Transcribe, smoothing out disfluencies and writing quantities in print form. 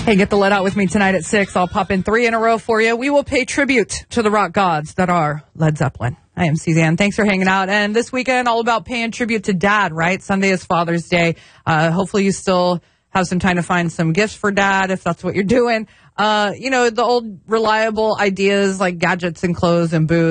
Hey, get the let out with me tonight at 6. I'll pop in 3 in a row for you. We will pay tribute to the rock gods that are Led Zeppelin. I am Suzanne. Thanks for hanging out. And this weekend, all about paying tribute to Dad, right? Sunday is Father's Day. Hopefully you still have some time to find some gifts for Dad if that's what you're doing. The old reliable ideas like gadgets and clothes and booze.